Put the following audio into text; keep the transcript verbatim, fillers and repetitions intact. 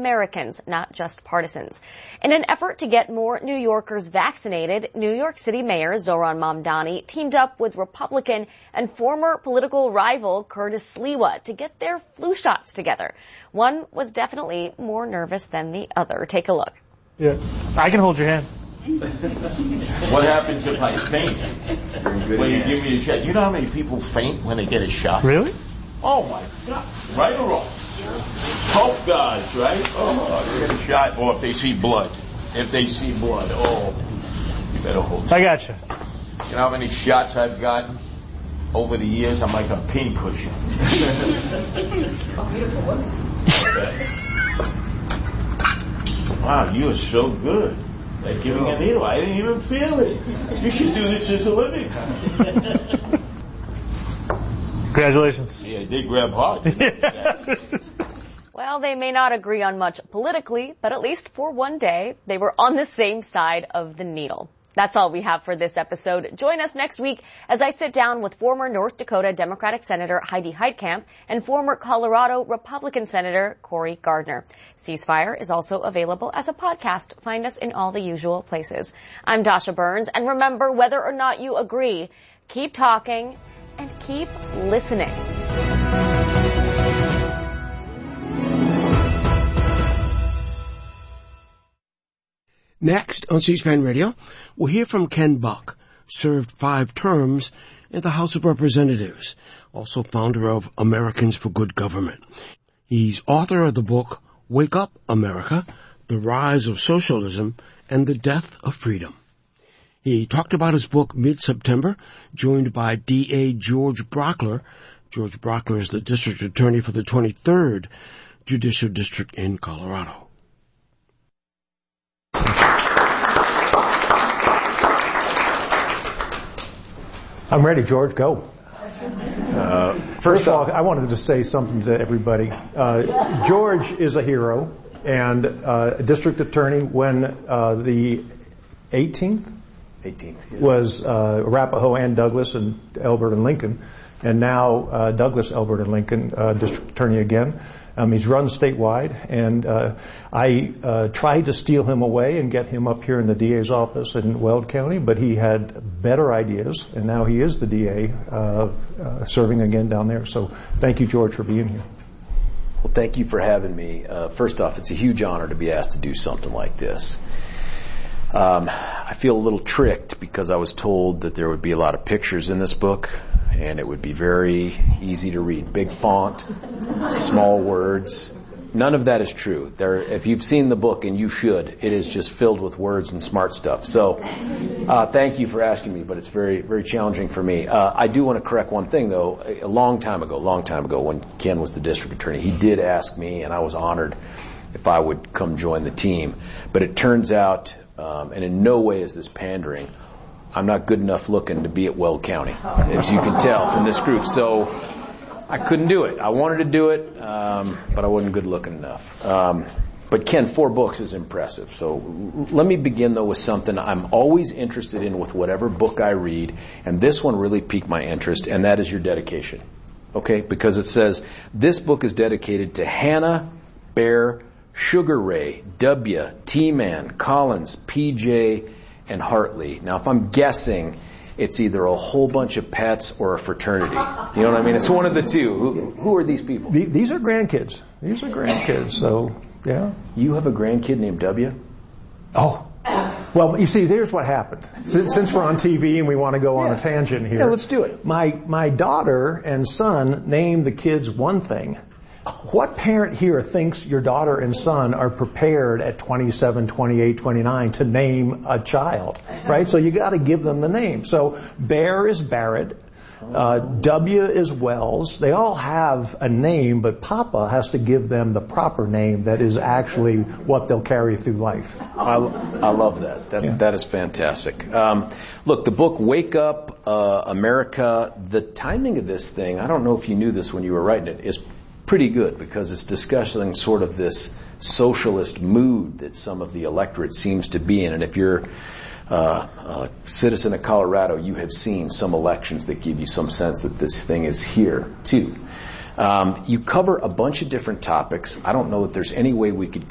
Americans, not just partisans. In an effort to get more New Yorkers vaccinated, New York City Mayor Zohran Mamdani teamed up with Republican and former political rival Curtis Sliwa to get their flu shots together. One was definitely more nervous than the other. Take a look. Yeah, I can hold your hand. What happens if I faint when you give me a shot? You know how many people faint when they get a shot? Really? Oh my God! Right or wrong? Hope guys, right? Oh, they get a shot, or if they see blood. If they see blood, oh, you better hold. I got you. You know how many shots I've gotten over the years? I'm like a pincushion. Wow, you are so good. Like giving a needle. I didn't even feel it. You should do this as a living. Congratulations. Yeah, I did grab hard. Well, they may not agree on much politically, but at least for one day, they were on the same side of the needle. That's all we have for this episode. Join us next week as I sit down with former North Dakota Democratic Senator Heidi Heitkamp and former Colorado Republican Senator Cory Gardner. Ceasefire is also available as a podcast. Find us in all the usual places. I'm Dasha Burns, and remember, whether or not you agree, keep talking and keep listening. Next on C-SPAN Radio, we'll hear from Ken Buck, served five terms in the House of Representatives, also founder of Americans for Good Government. He's author of the book, Wake Up, America, The Rise of Socialism and the Death of Freedom. He talked about his book mid-September, joined by D A George Brauchler. George Brauchler is the district attorney for the twenty-third Judicial District in Colorado. I'm ready, George. Go. Uh, first of all, I wanted to say something to everybody. Uh, George is a hero and uh, a district attorney when uh, the eighteenth, eighteenth yeah. was uh, Arapahoe and Douglas and Elbert and Lincoln, and now uh, Douglas, Elbert, and Lincoln, uh, district attorney again. Um, he's run statewide, and uh, I uh, tried to steal him away and get him up here in the D A's office in Weld County, but he had better ideas, and now he is the D A uh, uh, serving again down there. So thank you, George, for being here. Well, thank you for having me. Uh, first off, it's a huge honor to be asked to do something like this. Um, I feel a little tricked because I was told that there would be a lot of pictures in this book, and it would be very easy to read. Big font, small words. None of that is true. There, if you've seen the book, and you should, it is just filled with words and smart stuff. So, uh, thank you for asking me, but it's very, very challenging for me. Uh, I do want to correct one thing, though. A long time ago, long time ago, when Ken was the district attorney, he did ask me, and I was honored if I would come join the team. But it turns out, um, and in no way is this pandering, I'm not good enough looking to be at Weld County, as you can tell from this group. So I couldn't do it. I wanted to do it, um, but I wasn't good looking enough. Um, but Ken, four books is impressive. So let me begin, though, with something I'm always interested in with whatever book I read, and this one really piqued my interest, and that is your dedication. Okay? Because it says, this book is dedicated to Hannah, Bear, Sugar Ray, W, T-Man, Collins, P J, and Hartley. Now, if I'm guessing, it's either a whole bunch of pets or a fraternity. You know what I mean? It's one of the two. Who, who are these people? The, these are grandkids. These are grandkids. So, yeah. You have a grandkid named W? Oh. Well, you see, here's what happened. Since, since we're on T V and we want to go on yeah. a tangent here. Yeah, let's do it. My, my daughter and son named the kids one thing. What parent here thinks your daughter and son are prepared at twenty-seven, twenty-eight, twenty-nine to name a child, right? So you got to give them the name. So Bear is Barrett, uh, W is Wells. They all have a name, but Papa has to give them the proper name that is actually what they'll carry through life. I, I love that. That, yeah. that is fantastic. Um, look, the book Wake Up, uh, America, the timing of this thing, I don't know if you knew this when you were writing it, is pretty good because it's discussing sort of this socialist mood that some of the electorate seems to be in. And if you're uh, a citizen of Colorado, you have seen some elections that give you some sense that this thing is here, too. Um, you cover a bunch of different topics. I don't know that there's any way we could